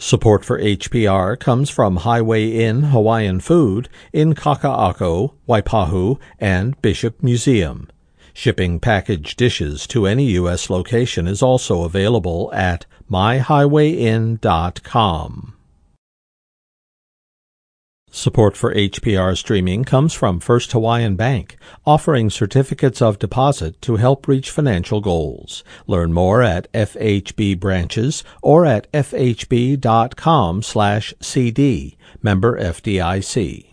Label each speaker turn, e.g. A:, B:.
A: Support for HPR comes from Highway Inn Hawaiian Food in Kaka'ako, Waipahu, and Bishop Museum. Shipping packaged dishes to any U.S. location is also available at myhighwayinn.com. Support for HPR streaming comes from First Hawaiian Bank, offering certificates of deposit to help reach financial goals. Learn more at FHB branches or at fhb.com/cd. Member FDIC.